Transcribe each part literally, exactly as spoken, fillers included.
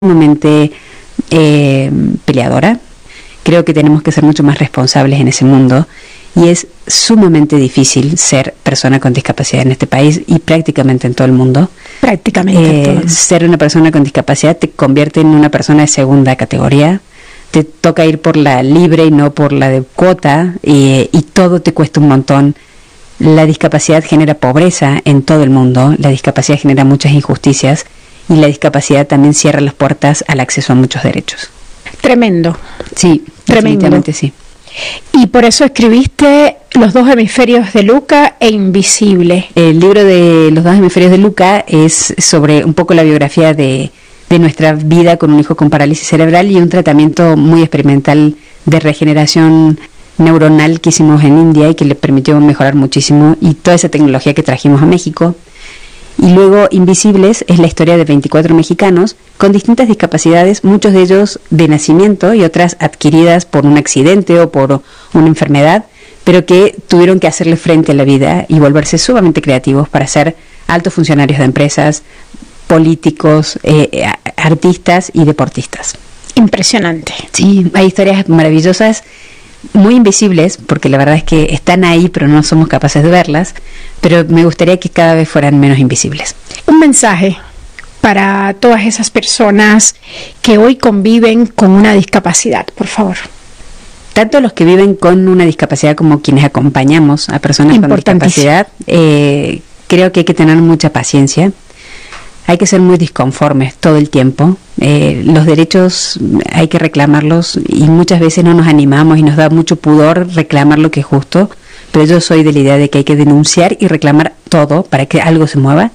sumamente eh, peleadora. Creo que tenemos que ser mucho más responsables en ese mundo y es sumamente difícil ser persona con discapacidad en este país y prácticamente en todo el mundo. Prácticamente eh, en todo el mundo. Ser una persona con discapacidad te convierte en una persona de segunda categoría. Te toca ir por la libre y no por la de cuota y, y todo te cuesta un montón. La discapacidad genera pobreza en todo el mundo, la discapacidad genera muchas injusticias y la discapacidad también cierra las puertas al acceso a muchos derechos. Tremendo. Sí, Tremendo. definitivamente sí. Y por eso escribiste Los dos hemisferios de Luca e Invisible. El libro de Los dos hemisferios de Luca es sobre un poco la biografía de, de nuestra vida con un hijo con parálisis cerebral y un tratamiento muy experimental de regeneración neuronal que hicimos en India y que le permitió mejorar muchísimo, y toda esa tecnología que trajimos a México. Y luego Invisibles es la historia de veinticuatro mexicanos con distintas discapacidades, muchos de ellos de nacimiento y otras adquiridas por un accidente o por una enfermedad, pero que tuvieron que hacerle frente a la vida y volverse sumamente creativos para ser altos funcionarios de empresas, políticos, eh, artistas y deportistas. Impresionante. Sí, hay historias maravillosas, muy invisibles, porque la verdad es que están ahí, pero no somos capaces de verlas, pero me gustaría que cada vez fueran menos invisibles. Un mensaje para todas esas personas que hoy conviven con una discapacidad, por favor. Tanto los que viven con una discapacidad como quienes acompañamos a personas con discapacidad, eh, creo que hay que tener mucha paciencia. Hay que ser muy disconformes todo el tiempo. Eh, los derechos hay que reclamarlos y muchas veces no nos animamos y nos da mucho pudor reclamar lo que es justo, pero yo soy de la idea de que hay que denunciar y reclamar todo para que algo se mueva.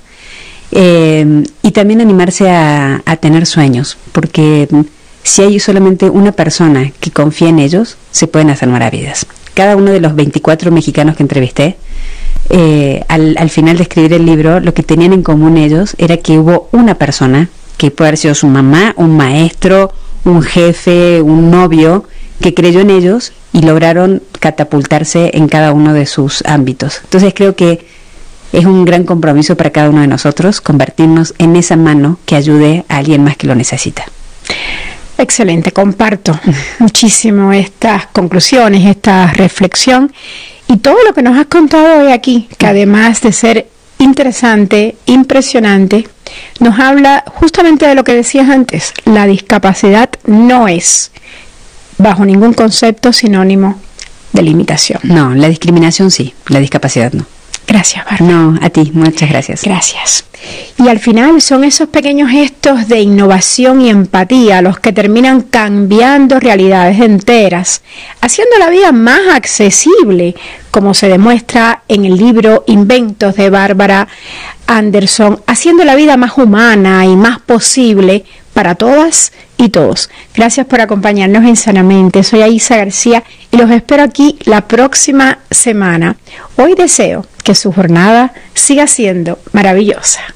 Eh, y también animarse a, a tener sueños, porque si hay solamente una persona que confía en ellos, se pueden hacer maravillas. Cada uno de los veinticuatro mexicanos que entrevisté, Eh, al, al final de escribir el libro, lo que tenían en común ellos era que hubo una persona, que puede haber sido su mamá, un maestro, un jefe, un novio, que creyó en ellos y lograron catapultarse en cada uno de sus ámbitos. Entonces creo que es un gran compromiso para cada uno de nosotros convertirnos en esa mano que ayude a alguien más que lo necesita. Excelente, comparto muchísimo estas conclusiones, esta reflexión y todo lo que nos has contado hoy aquí, que además de ser interesante, impresionante, nos habla justamente de lo que decías antes. La discapacidad no es, bajo ningún concepto, sinónimo de limitación. No, la discriminación sí, la discapacidad no. Gracias, Bárbara. No, a ti, muchas gracias. Gracias. Y al final son esos pequeños gestos de innovación y empatía los que terminan cambiando realidades enteras, haciendo la vida más accesible, como se demuestra en el libro Inventos de Bárbara Anderson, haciendo la vida más humana y más posible para todas y todos. Gracias por acompañarnos en Sanamente. Soy Aisa García y los espero aquí la próxima semana. Hoy deseo que su jornada siga siendo maravillosa.